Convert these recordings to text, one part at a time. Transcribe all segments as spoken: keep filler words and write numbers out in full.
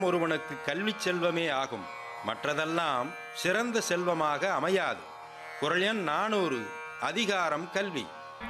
ஒருவனுக்கு கல்வி செல்வமே ஆகும். மற்றதெல்லாம் சிறந்த செல்வமாக அமையாது. குறள் எண் நானூறு. அதிகாரம் கல்வி.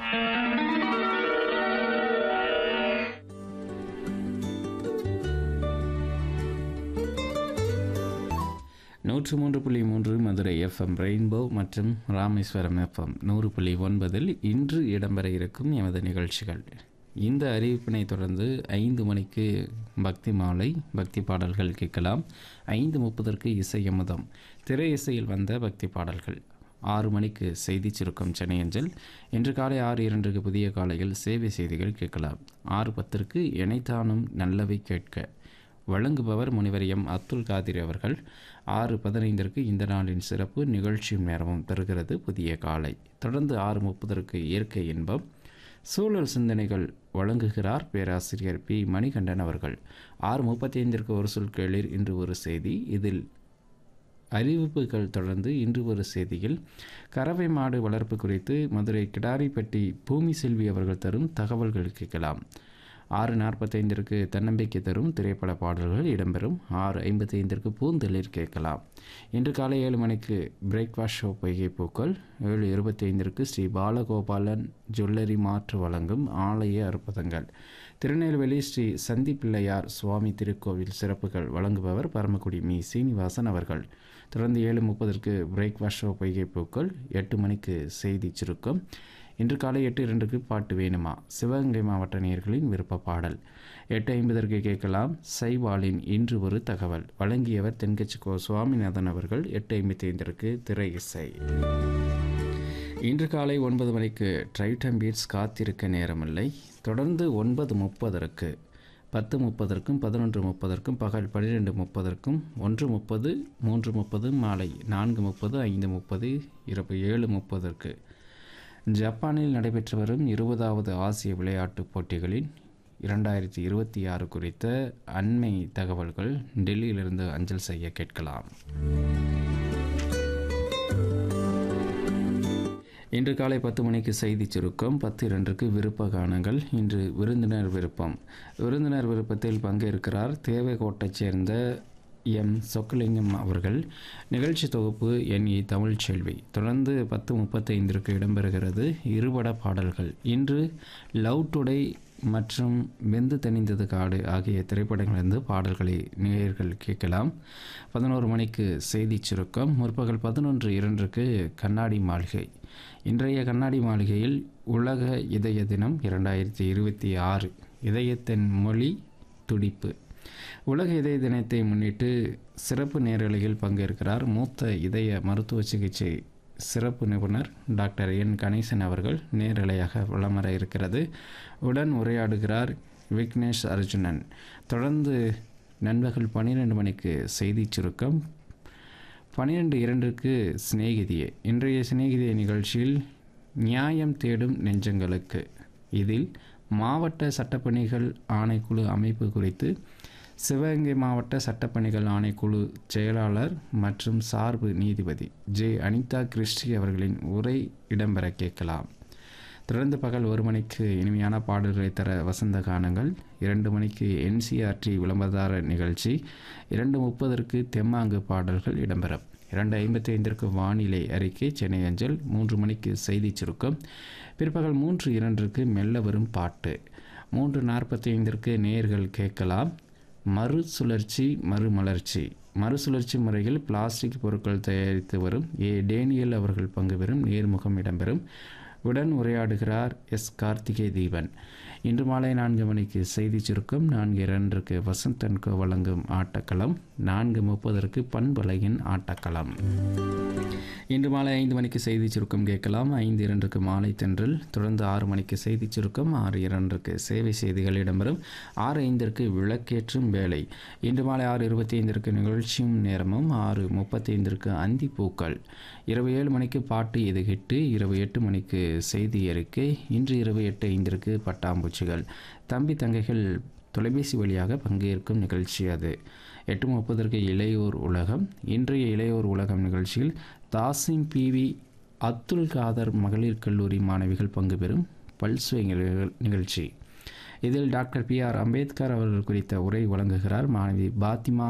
நூற்று மூன்று புள்ளி மூன்று மதுரை எஃப்எம் ரெயின்போ மற்றும் ராமேஸ்வரம் எஃப்எம் நூறு புள்ளி ஒன்பதில் இன்று இடம்பெற இருக்கும் எமது நிகழ்ச்சிகள். இந்த அறிவிப்பினை தொடர்ந்து ஐந்து மணிக்கு பக்தி மாலை பக்தி பாடல்கள் கேட்கலாம். ஐந்து முப்பதற்கு இசை அமுதம், திரை இசையில் வந்த பக்தி பாடல்கள். ஆறு மணிக்கு செய்தி சுருக்கம் சென்னையஞ்சல். இன்று காலை ஆறு இரண்டுக்கு புதிய காலையில் சேவை செய்திகள் கேட்கலாம். ஆறு பத்திற்கு இணைத்தானும் நல்லவை கேட்க வழங்குபவர் முனிவர் எம் அப்துல் காதிர் அவர்கள். ஆறு பதினைந்திற்கு இந்த நாளின் சிறப்பு நிகழ்ச்சியும் நேரமும் தருகிறது புதிய காலை. தொடர்ந்து ஆறு முப்பதற்கு இயற்கை இன்பம், சூழல் சிந்தனைகள் வழங்குகிறார் பேராசிரியர் பி மணிகண்டன் அவர்கள். ஆறு முப்பத்தி ஐந்திற்கு ஒரு சொல் கேளீர் இன்று ஒரு செய்தி. இதில் அறிவிப்புகள் தொடர்ந்து இன்று ஒரு செய்தியில் கறவை மாடு வளர்ப்பு குறித்து மதுரை கிடாரிப்பட்டி பூமி செல்வி அவர்கள் தரும் தகவல்கள் கேட்கலாம். ஆறு நாற்பத்தைந்திற்கு தன்னம்பிக்கை தரும் திரைப்பட பாடல்கள் இடம்பெறும். ஆறு ஐம்பத்தி ஐந்திற்கு பூந்தளிர் கேட்கலாம். இன்று காலை ஏழு மணிக்கு பிரேக்ஃபாஸ்ட் ஷோ பொய்கை பூக்கள். ஏழு இருபத்தி ஐந்திற்கு ஸ்ரீ பாலகோபாலன் ஜுவல்லரி மாற்று வழங்கும் ஆலய அற்புதங்கள். திருநெல்வேலி ஸ்ரீ சந்தி பிள்ளையார் சுவாமி திருக்கோவில் சிறப்புகள் வழங்குபவர் பரமக்குடி மீ சீனிவாசன் அவர்கள். தொடர்ந்து ஏழு முப்பதற்கு பிரேக்ஃபாஸ்ட் ஷோ பொய்கை பூக்கள். எட்டு மணிக்கு செய்தி சுருக்கம். இன்று காலை எட்டு இரண்டுக்கு பாட்டு வேணுமா, சிவகங்கை மாவட்ட நேயர்களின் விருப்ப பாடல். எட்டு ஐம்பதற்கு கேட்கலாம் சைவாலின் இன்று ஒரு தகவல். வழங்கியவர் தென்கட்சி கோ சுவாமிநாதன் அவர்கள். எட்டு ஐம்பத்தி ஐந்திற்கு திரை இசை. இன்று காலை ஒன்பது மணிக்கு ட்ரைட்டம் பீட்ஸ் காத்திருக்க நேரமில்லை. தொடர்ந்து ஒன்பது முப்பதற்கு, பத்து முப்பதற்கும் பதினொன்று முப்பதற்கும், பகல் பன்னிரெண்டு முப்பதற்கும், ஒன்று முப்பது, மூன்று முப்பது, மாலை நான்கு முப்பது, ஐந்து முப்பது, இரவு ஏழு முப்பதற்கு ஜப்பானில் நடைபெற்று வரும் இருபதாவது ஆசிய விளையாட்டுப் போட்டிகளின் இரண்டாயிரத்தி இருபத்தி ஆறு குறித்த அண்மை தகவல்கள் டெல்லியிலிருந்து அஞ்சல் செய்ய கேட்கலாம். இன்று காலை பத்து மணிக்கு செய்தி சுருக்கம். பத்து இரண்டுக்கு விருப்ப கானங்கள். இன்று விருந்தினர் விருப்பம். விருந்தினர் விருப்பத்தில் பங்கேற்கிறார் தேவைக்கோட்டைச் சேர்ந்த எம் சொக்கலிங்கம் அவர்கள். நிகழ்ச்சி தொகுப்பு என் இ தமிழ்ச்செல்வி. தொடர்ந்து பத்து முப்பத்தைந்திற்கு இடம்பெறுகிறது இருபட பாடல்கள். இன்று லவ் டுடே மற்றும் வெந்து தணிந்தது காடு ஆகிய திரைப்படங்களிலிருந்து பாடல்களை நேயர்கள் கேட்கலாம். பதினோரு மணிக்கு செய்தி சுருக்கம். முற்பகல் பதினொன்று இரண்டுக்கு கண்ணாடி மாளிகை. இன்றைய கண்ணாடி மாளிகையில் உலக இதய தினம் இரண்டாயிரத்தி இருபத்தி ஆறு. இதயத்தின் மொழி துடிப்பு. உலக இதய தினத்தை முன்னிட்டு சிறப்பு நேரலையில் பங்கேற்கிறார் மூத்த இதய மருத்துவ சிகிச்சை சிறப்பு நிபுணர் டாக்டர் என் கணேசன் அவர்கள். நேரலையாக வலம் வர இருக்கிறது. உடன் உரையாடுகிறார் விக்னேஷ் அர்ஜுனன். தொடர்ந்து நண்பகல் பன்னிரெண்டு மணிக்கு செய்தி சுருக்கம். பன்னிரெண்டு இரண்டுக்கு சிநேகிதியே. இன்றைய சிநேகிதிய நிகழ்ச்சியில் நியாயம் தேடும் நெஞ்சங்களுக்கு. இதில் மாவட்ட சட்டப்பணிகள் ஆணைக்குழு அமைப்பு குறித்து சிவகங்கை மாவட்ட சட்டப்பணிகள் ஆணைக்குழு செயலாளர் மற்றும் சார்பு நீதிபதி ஜே அனிதா கிறிஸ்டி அவர்களின் உரை இடம்பெற கேட்கலாம். தொடர்ந்து பகல் ஒரு மணிக்கு இனிமையான பாடல்களை தர வசந்த கானங்கள். இரண்டு மணிக்கு என்சிஆர்டி விளம்பரதார நிகழ்ச்சி. இரண்டு முப்பதற்கு தெம்மாங்கு பாடல்கள் இடம்பெறும். இரண்டு ஐம்பத்தி ஐந்திற்கு வானிலை அறிக்கை சென்னை அஞ்சல். மூன்று மணிக்கு செய்தி சுருக்கம். பிற்பகல் மூன்று இரண்டிற்கு மெல்ல வரும் பாட்டு. மூன்று நாற்பத்தி ஐந்திற்கு நேயர்கள் கேட்கலாம் மறுசுழற்சி மறுமலர்ச்சி. மறுசுழற்சி முறையில் பிளாஸ்டிக் பொருட்கள் தயாரித்து வரும் ஏ டேனியல் அவர்கள் பங்கு பெறும் நேர்முகம் இடம்பெறும். உடன் உரையாடுகிறார் எஸ் கார்த்திகை தீபன். இன்று மாலை நான்கு மணிக்கு செய்தி சுருக்கம். நான்கு இரண்டுக்கு வசந்தன்கோ வழங்கும் ஆட்டக்களம். நான்கு முப்பதற்கு பண்பலையின் ஆட்டக்களம். இன்று மாலை ஐந்து மணிக்கு செய்தி சுருக்கம் கேட்கலாம். ஐந்து இரண்டுக்கு மாலை தென்றல். தொடர்ந்து ஆறு மணிக்கு செய்தி சுருக்கம். ஆறு இரண்டுக்கு சேவை செய்திகள் இடம்பெறும். ஆறு ஐந்திற்கு விளக்கேற்றும் வேலை. இன்று மாலை ஆறு இருபத்தி ஐந்திற்கு நிகழ்ச்சியும் நேரமும். ஆறு முப்பத்தி ஐந்திற்கு அந்தி பூக்கள். இரவு ஏழு மணிக்கு பாட்டு இது ஹிட்டு. இரவு எட்டு மணிக்கு செய்தி அறிக்கை. இன்று இரவு எட்டு ஐந்திற்கு பட்டாம்பூச்சிகள். தம்பி தங்கைகள் தொலைபேசி வழியாக பங்கேற்கும் நிகழ்ச்சி அது. எட்டு முப்பதற்கு இளையோர் உலகம். இன்றைய இளையோர் உலகம் நிகழ்ச்சியில் தாசிம் பிவி அப்துல் காதர் மகளிர் கல்லூரி மாணவிகள் பங்கு பெறும் பல்சுவை நிகழ்ச்சி. இதில் டாக்டர் பி ஆர் அம்பேத்கர் அவர்கள் குறித்த உரை வழங்குகிறார் மாணவி பாத்திமா